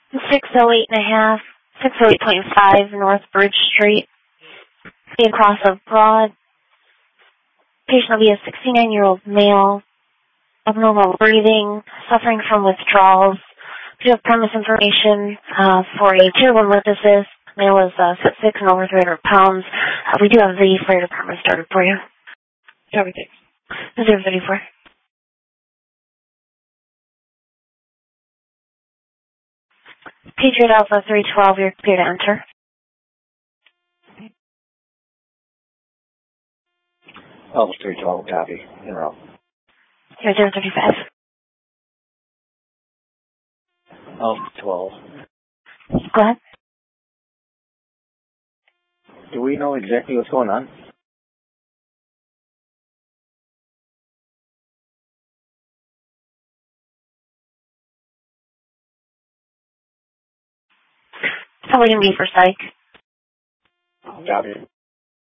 608.5, 608.5 North Bridge Street. Be across of Broad. Patient will be a 69-year-old male, abnormal breathing, suffering from withdrawals. Do you have premise information for a tier 1 lithosis? Male is 6'6" and over 300 pounds. We do have the fire department started for you. Everything. 034. Patriot Alpha 312, you're clear to enter. Alpha 312, copy. In row. 035. Alpha 12. Go ahead. Do we know exactly what's going on? Probably going to be for psych. Copy.